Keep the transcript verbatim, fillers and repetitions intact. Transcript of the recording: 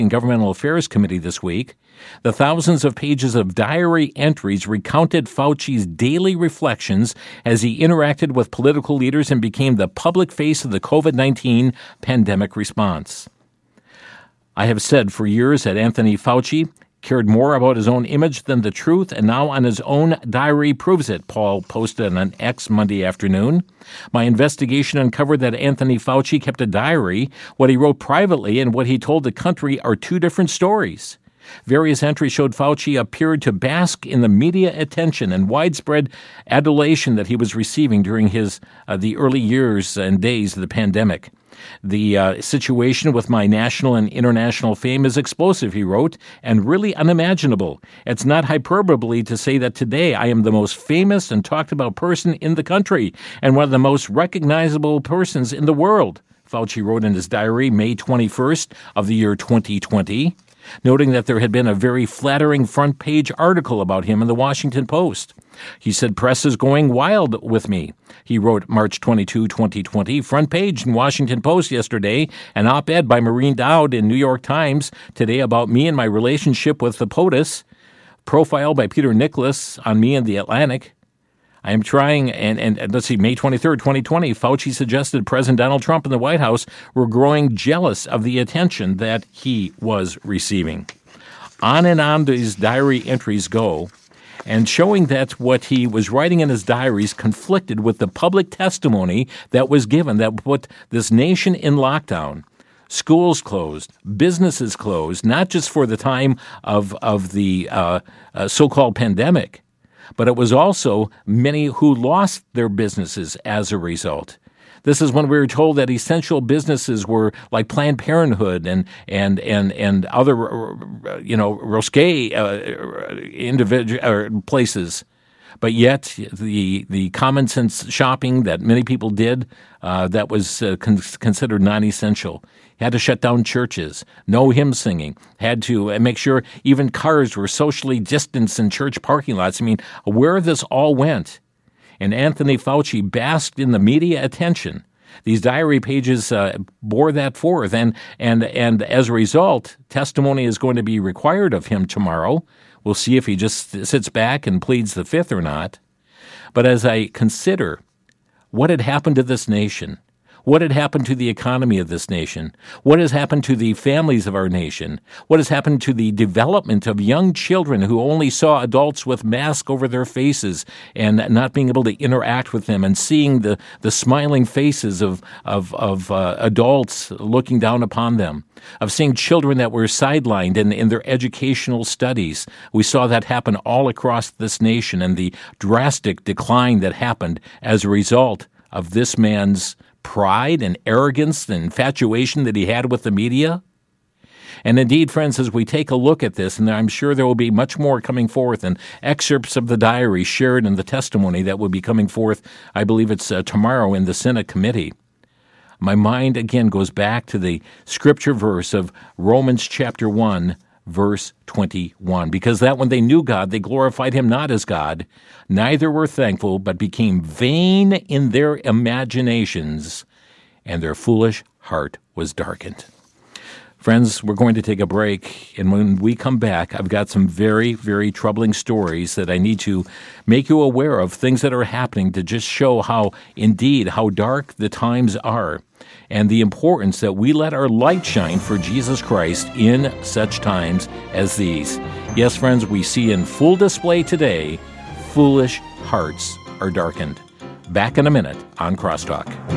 Governmental Affairs Committee this week. The thousands of pages of diary entries recounted Fauci's daily reflections as he interacted with political leaders and became the public face of the covid nineteen pandemic response. I have said for years that Anthony Fauci cared more about his own image than the truth, and now on his own diary proves it, Paul posted on X Monday afternoon. My investigation uncovered that Anthony Fauci kept a diary. What he wrote privately and what he told the country are two different stories. Various entries showed Fauci appeared to bask in the media attention and widespread adulation that he was receiving during his uh, the early years and days of the pandemic. The uh, situation with my national and international fame is explosive, he wrote, and really unimaginable. It's not hyperbole to say that today I am the most famous and talked about person in the country and one of the most recognizable persons in the world, Fauci wrote in his diary May twenty-first of the year twenty twenty, noting that there had been a very flattering front-page article about him in the Washington Post. He said, "Press is going wild with me." He wrote March twenty-second, twenty twenty, front page in Washington Post yesterday, an op-ed by Maureen Dowd in New York Times today about me and my relationship with the POTUS, profile by Peter Nicholas on me in the Atlantic. I am trying, and, and, and let's see, May twenty-third, twenty twenty, Fauci suggested President Donald Trump and the White House were growing jealous of the attention that he was receiving. On and on these diary entries go, and showing that what he was writing in his diaries conflicted with the public testimony that was given, that put this nation in lockdown. Schools closed, businesses closed, not just for the time of, of the uh, uh, so-called pandemic, but it was also many who lost their businesses as a result. This is when we were told that essential businesses were like Planned Parenthood and and and and other, you know, risque uh, individual uh, places. But yet, the the common sense shopping that many people did uh, that was uh, con- considered non-essential. Had to shut down churches, no hymn singing, had to make sure even cars were socially distanced in church parking lots. I mean, where this all went. And Anthony Fauci basked in the media attention. These diary pages uh, bore that forth, and, and, and as a result, testimony is going to be required of him tomorrow. We'll see if he just sits back and pleads the fifth or not. But as I consider what had happened to this nation, what had happened to the economy of this nation? What has happened to the families of our nation? What has happened to the development of young children who only saw adults with masks over their faces and not being able to interact with them and seeing the, the smiling faces of, of, of uh, adults looking down upon them, of seeing children that were sidelined in, in their educational studies? We saw that happen all across this nation and the drastic decline that happened as a result of this man's pride and arrogance and infatuation that he had with the media. And indeed, friends, as we take a look at this, and I'm sure there will be much more coming forth and excerpts of the diary shared in the testimony that will be coming forth, I believe it's uh, tomorrow in the Senate committee. My mind again goes back to the scripture verse of Romans chapter one, verse twenty-one, because that when they knew God, they glorified him not as God, neither were thankful, but became vain in their imaginations, and their foolish heart was darkened. Friends, we're going to take a break, and when we come back, I've got some very, very troubling stories that I need to make you aware of, things that are happening to just show how, indeed, how dark the times are, and the importance that we let our light shine for Jesus Christ in such times as these. Yes, friends, we see in full display today, foolish hearts are darkened. Back in a minute on Crosstalk.